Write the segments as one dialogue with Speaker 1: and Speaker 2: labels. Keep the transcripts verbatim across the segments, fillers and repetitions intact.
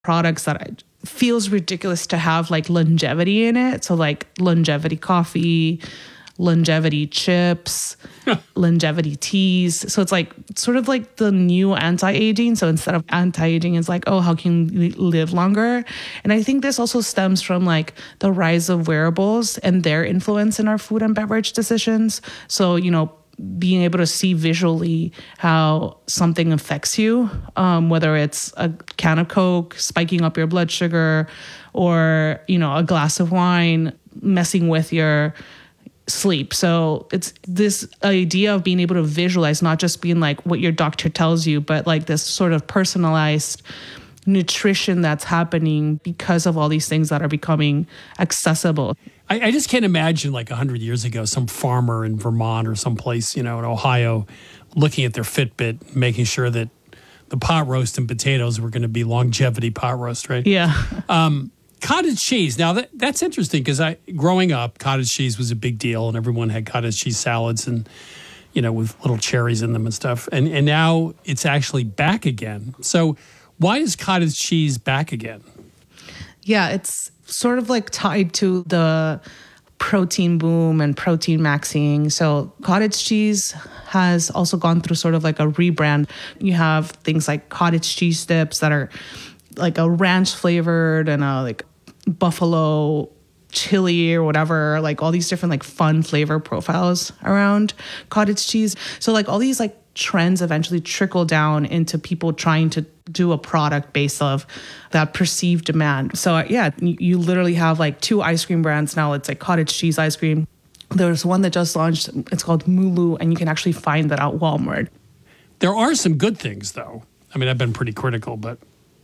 Speaker 1: products that I, feels ridiculous to have like longevity in it. So like longevity coffee, longevity chips, longevity teas. So it's like sort of like the new anti-aging. So instead of anti-aging, it's like, oh, how can we live longer? And I think this also stems from like the rise of wearables and their influence in our food and beverage decisions. So, you know, being able to see visually how something affects you, um, whether it's a can of Coke spiking up your blood sugar, or, you know, a glass of wine messing with your sleep. So it's this idea of being able to visualize, not just being like what your doctor tells you, but like this sort of personalized nutrition that's happening because of all these things that are becoming accessible.
Speaker 2: I, I just can't imagine like one hundred years ago, some farmer in Vermont or someplace, you know, in Ohio, looking at their Fitbit, making sure that the pot roast and potatoes were going to be longevity pot roast, right?
Speaker 1: Yeah.
Speaker 2: Um, cottage cheese. Now, that that's interesting because I growing up, cottage cheese was a big deal and everyone had cottage cheese salads and, you know, with little cherries in them and stuff. And, and now it's actually back again. So why is cottage cheese back again?
Speaker 1: Yeah, it's sort of like tied to the protein boom and protein maxing. So cottage cheese has also gone through sort of like a rebrand. You have things like cottage cheese dips that are like a ranch flavored and a like buffalo chili or whatever, like all these different like fun flavor profiles around cottage cheese. So like all these like trends eventually trickle down into people trying to do a product based off that perceived demand. So uh, yeah, you, you literally have like two ice cream brands now. It's like cottage cheese ice cream. There's one that just launched. It's called Mulu, and you can actually find that at Walmart.
Speaker 2: There are some good things, though. I mean, I've been pretty critical, but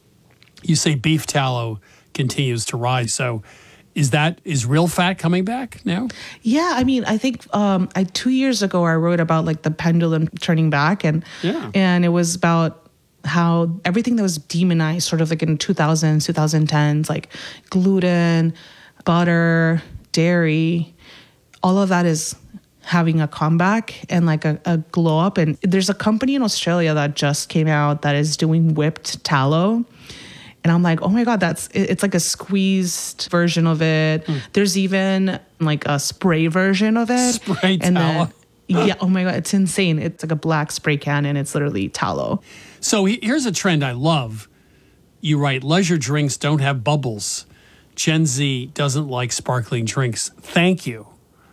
Speaker 2: you say beef tallow continues to rise. So is that, is real fat coming back now?
Speaker 1: Yeah, I mean, I think um, I, two years ago I wrote about like the pendulum turning back, and
Speaker 2: yeah.
Speaker 1: and it was about how everything that was demonized sort of like in two thousands, twenty tens, like gluten, butter, dairy, all of that is having a comeback and like a, a glow up. And there's a company in Australia that just came out that is doing whipped tallow. And I'm like, oh my God, that's, it's like a squeezed version of it. Mm. There's even like a spray version of it.
Speaker 2: Spray
Speaker 1: and
Speaker 2: tallow.
Speaker 1: Then, yeah, oh my God, it's insane. It's like a black spray can and it's literally tallow.
Speaker 2: So here's a trend I love. You write, leisure drinks don't have bubbles. Gen Z doesn't like sparkling drinks. Thank you.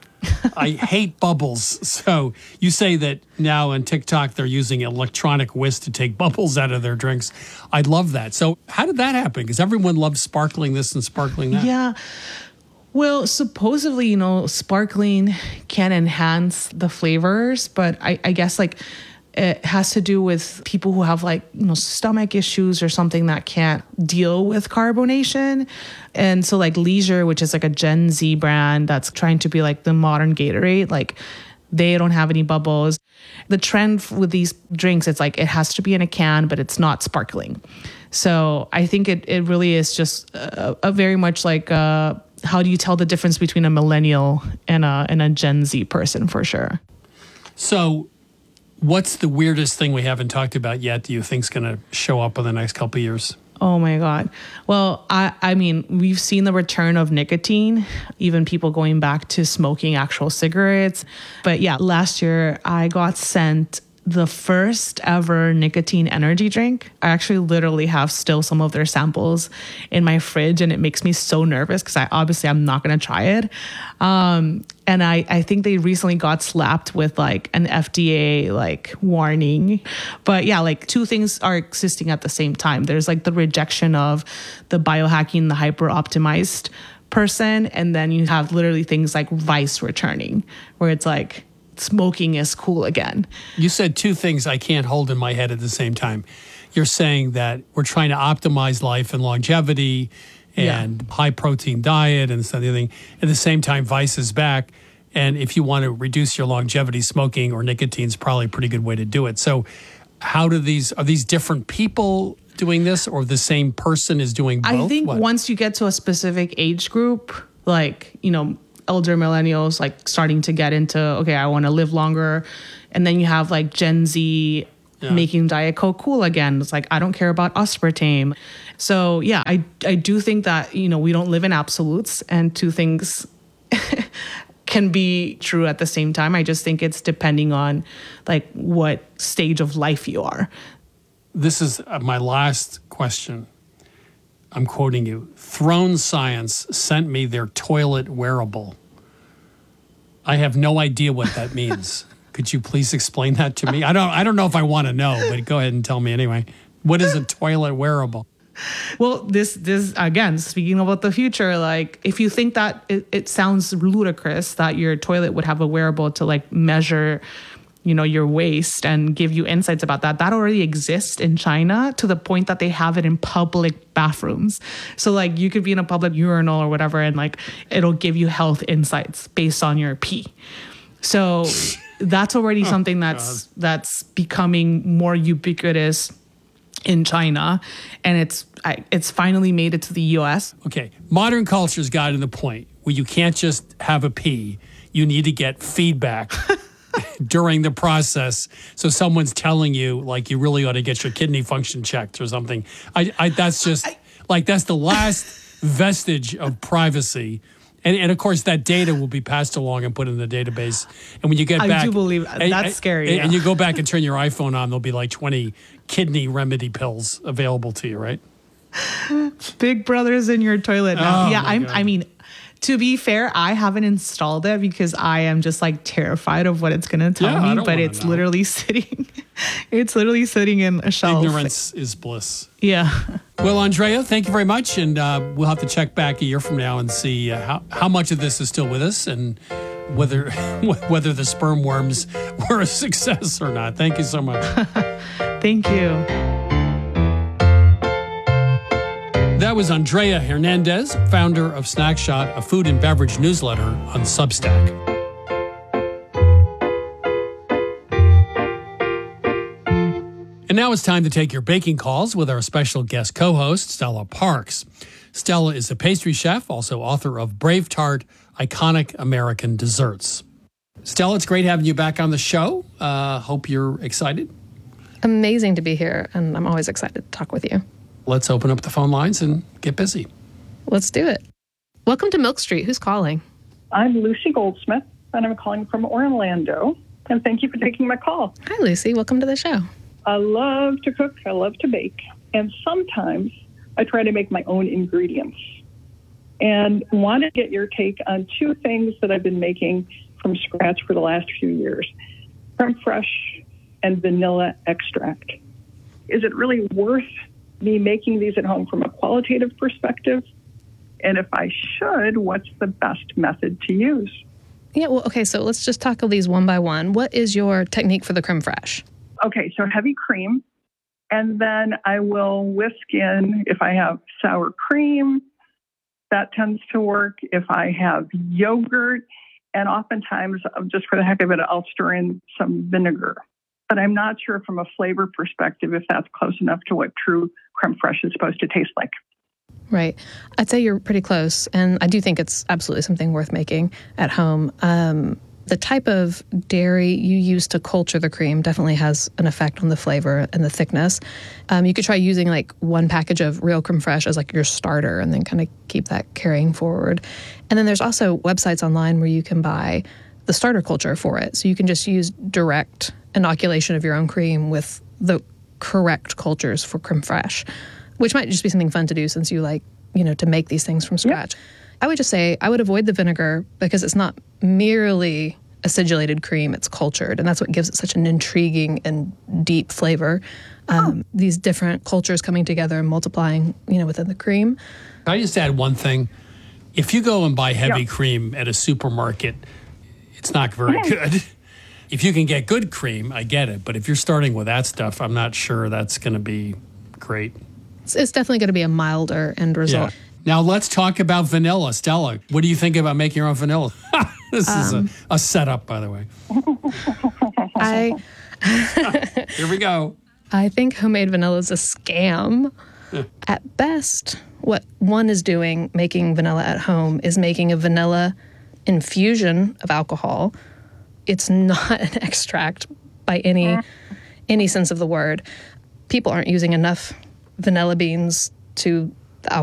Speaker 2: I hate bubbles. So you say that now on TikTok they're using electronic whisk to take bubbles out of their drinks. I love that. So how did that happen? Because everyone loves sparkling this and sparkling that.
Speaker 1: Yeah. Well, supposedly, you know, sparkling can enhance the flavors, but I, I guess like it has to do with people who have like, you know, stomach issues or something that can't deal with carbonation. And so like Leisure, which is like a Gen Z brand that's trying to be like the modern Gatorade, like they don't have any bubbles. The trend with these drinks, it's like it has to be in a can, but it's not sparkling. So I think it, it really is just a, a very much like uh, how do you tell the difference between a millennial and a, and a Gen Z person for sure.
Speaker 2: So what's the weirdest thing we haven't talked about yet do you think is going to show up in the next couple of years?
Speaker 1: Oh my God. Well, I, I mean, we've seen the return of nicotine, even people going back to smoking actual cigarettes. But yeah, last year I got sent the first ever nicotine energy drink. I actually literally have still some of their samples in my fridge, and it makes me so nervous because I obviously I'm not going to try it. Um, and I, I think they recently got slapped with like an F D A like warning. But yeah, like two things are existing at the same time. There's like the rejection of the biohacking, the hyper optimized person. And then you have literally things like Vice returning, where it's like, smoking is cool again.
Speaker 2: You said two things I can't hold in my head at the same time. You're saying that we're trying to optimize life and longevity and yeah. high protein diet and something. At the same time, Vice is back. And if you want to reduce your longevity, smoking or nicotine is probably a pretty good way to do it. So how do these, are these different people doing this, or the same person is doing both?
Speaker 1: I think
Speaker 2: what?
Speaker 1: Once you get to a specific age group, like, you know, elder millennials like starting to get into, okay, I want to live longer. And then you have like Gen Z
Speaker 2: Yeah.
Speaker 1: Making Diet Coke cool again. It's like, I don't care about aspartame. So yeah, I, I do think that, you know, we don't live in absolutes, and two things can be true at the same time. I just think it's depending on like what stage of life you are.
Speaker 2: This is my last question. I'm quoting you. Throne Science sent me their toilet wearable. I have no idea what that means. Could you please explain that to me? I don't I don't know if I want to know, but go ahead and tell me anyway. What is a toilet wearable?
Speaker 1: Well, this this again, speaking about the future, like if you think that it, it sounds ludicrous that your toilet would have a wearable to like measure, you know, your waste and give you insights about that, that already exists in China to the point that they have it in public bathrooms. So like you could be in a public urinal or whatever, and like it'll give you health insights based on your pee. So that's already oh, something that's God. that's becoming more ubiquitous in China, and it's I, it's finally made it to the U S.
Speaker 2: Okay, modern culture's gotten to the point where you can't just have a pee; you need to get feedback during the process. So someone's telling you like you really ought to get your kidney function checked or something. I, I that's just I, like that's the last vestige of privacy. And, and of course, that data will be passed along and put in the database. And when you get
Speaker 1: I
Speaker 2: back,
Speaker 1: do believe that's
Speaker 2: and,
Speaker 1: scary.
Speaker 2: And,
Speaker 1: yeah.
Speaker 2: and you go back and turn your iPhone on, there'll be like twenty kidney remedy pills available to you, right?
Speaker 1: Big Brother's in your toilet now.
Speaker 2: Oh,
Speaker 1: yeah, I'm.
Speaker 2: God.
Speaker 1: I mean, to be fair, I haven't installed it because I am just like terrified of what it's going to tell
Speaker 2: yeah,
Speaker 1: me. But it's
Speaker 2: know.
Speaker 1: literally sitting. It's literally sitting in a shelf.
Speaker 2: Ignorance is bliss.
Speaker 1: Yeah.
Speaker 2: Well, Andrea, thank you very much. And uh, we'll have to check back a year from now and see uh, how, how much of this is still with us and whether whether the sperm worms were a success or not. Thank you so much.
Speaker 1: Thank you.
Speaker 2: That was Andrea Hernandez, founder of Snackshot, a food and beverage newsletter on Substack. And now it's time to take your baking calls with our special guest co-host, Stella Parks. Stella is a pastry chef, also author of Brave Tart, Iconic American Desserts. Stella, it's great having you back on the show. Uh, hope you're excited.
Speaker 3: Amazing to be here, and I'm always excited to talk with you.
Speaker 2: Let's open up the phone lines and get busy.
Speaker 3: Let's do it. Welcome to Milk Street. Who's calling?
Speaker 4: I'm Lucy Goldsmith, and I'm calling from Orlando. And thank you for taking my call.
Speaker 3: Hi, Lucy. Welcome to the show.
Speaker 4: I love to cook. I love to bake. And sometimes I try to make my own ingredients. And want to get your take on two things that I've been making from scratch for the last few years. Creme fraiche and vanilla extract. Is it really worth me making these at home from a qualitative perspective? And if I should, what's the best method to use?
Speaker 3: Yeah, well, okay, so let's just tackle these one by one. What is your technique for the creme fraiche?
Speaker 4: Okay, so heavy cream. And then I will whisk in, if I have sour cream, that tends to work. If I have yogurt, and oftentimes, just for the heck of it, I'll stir in some vinegar. But I'm not sure from a flavor perspective if that's close enough to what true creme fraiche is supposed to taste like.
Speaker 3: Right. I'd say you're pretty close, and I do think it's absolutely something worth making at home. Um, the type of dairy you use to culture the cream definitely has an effect on the flavor and the thickness. Um, you could try using like one package of real creme fraiche as like your starter and then kind of keep that carrying forward. And then there's also websites online where you can buy the starter culture for it. So you can just use direct inoculation of your own cream with the correct cultures for creme fraiche, which might just be something fun to do since you like, you know, to make these things from scratch. Yep. I would just say I would avoid the vinegar because it's not merely acidulated cream, it's cultured, and that's what gives it such an intriguing and deep flavor. Um, oh. These different cultures coming together and multiplying, you know, within the cream.
Speaker 2: Can I just add one thing? If you go and buy heavy
Speaker 4: yeah.
Speaker 2: cream at a supermarket, it's not very
Speaker 4: yeah.
Speaker 2: good. If you can get good cream, I get it. But if you're starting with that stuff, I'm not sure that's going to be great.
Speaker 3: It's, it's definitely going to be a milder end result.
Speaker 2: Yeah. Now let's talk about vanilla. Stella, what do you think about making your own vanilla? This um, is a, a setup, by the way.
Speaker 3: I
Speaker 2: Here we go.
Speaker 3: I think homemade vanilla is a scam. Yeah. At best, what one is doing, making vanilla at home, is making a vanilla infusion of alcohol. It's not an extract by any any sense of the word. People aren't using enough vanilla beans to